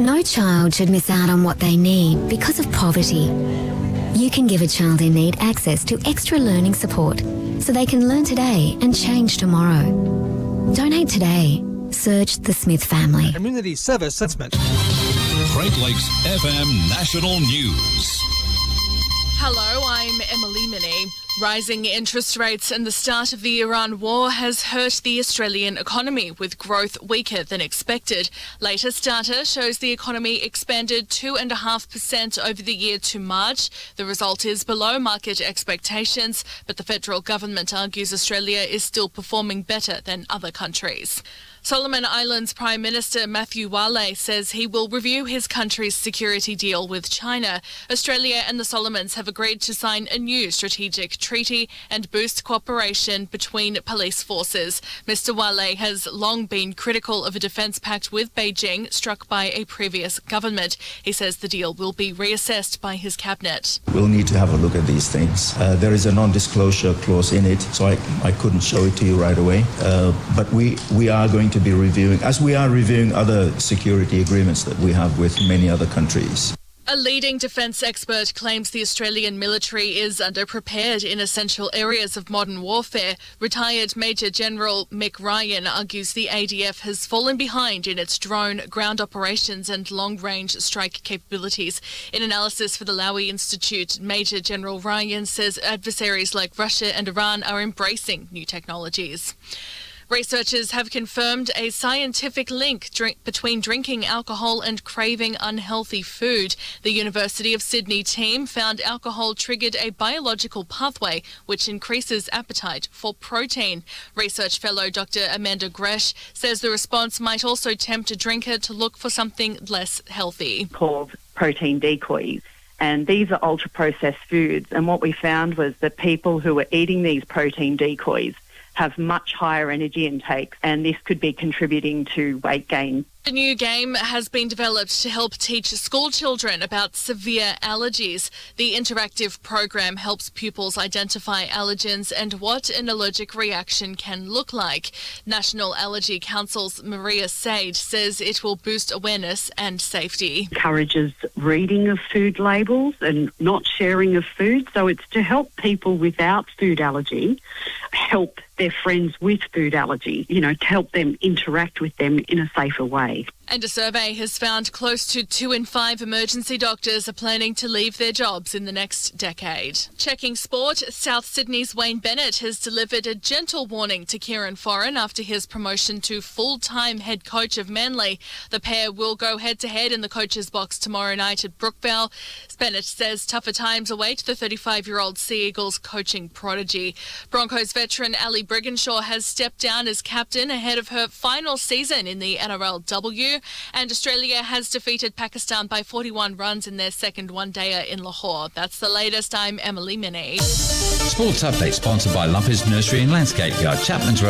No child should miss out on what they need because of poverty. You can give a child in need access to extra learning support so they can learn today and change tomorrow. Donate today. Search the Smith family. Community Service Assessment. Great Lakes FM National News. Hello, I'm Emily Minnie. Rising interest rates and the start of the Iran war has hurt the Australian economy, with growth weaker than expected. Latest data shows the economy expanded 2.5% over the year to March. The result is below market expectations, but the federal government argues Australia is still performing better than other countries. Solomon Islands Prime Minister Matthew Wale says he will review his country's security deal with China. Australia and the Solomons have agreed to sign a new strategic treaty and boost cooperation between police forces. Mr. Wale has long been critical of a defence pact with Beijing struck by a previous government. He says the deal will be reassessed by his cabinet. We'll need to have a look at these things. There is a non-disclosure clause in it, so I couldn't show it to you right away. But we are going to be reviewing, as we are reviewing other security agreements that we have with many other countries. A leading defence expert claims the Australian military is underprepared in essential areas of modern warfare. Retired Major General Mick Ryan argues the ADF has fallen behind in its drone, ground operations and long-range strike capabilities. In analysis for the Lowy Institute, Major General Ryan says adversaries like Russia and Iran are embracing new technologies. Researchers have confirmed a scientific link between drinking alcohol and craving unhealthy food. The University of Sydney team found alcohol triggered a biological pathway which increases appetite for protein. Research fellow Dr. Amanda Gresh says the response might also tempt a drinker to look for something less healthy. Called protein decoys. And these are ultra-processed foods. And what we found was that people who were eating these protein decoys have much higher energy intakes, and this could be contributing to weight gain. A new game has been developed to help teach school children about severe allergies. The interactive program helps pupils identify allergens and what an allergic reaction can look like. National Allergy Council's Maria Sade says it will boost awareness and safety. Encourages reading of food labels and not sharing of food. So it's to help people without food allergy help their friends with food allergy, to help them interact with them in a safer way. And a survey has found close to 2 in 5 emergency doctors are planning to leave their jobs in the next decade. Checking sport, South Sydney's Wayne Bennett has delivered a gentle warning to Kieran Foran after his promotion to full-time head coach of Manly. The pair will go head-to-head in the coach's box tomorrow night at Brookvale. Bennett says tougher times await the 35-year-old Sea Eagles coaching prodigy. Broncos veteran Ali Brigginshaw has stepped down as captain ahead of her final season in the NRLW. And Australia has defeated Pakistan by 41 runs in their second one-dayer in Lahore. That's the latest. I'm Emily Minnie. Sports Update sponsored by Lumpers Nursery and Landscape Yard, Chapman's Road.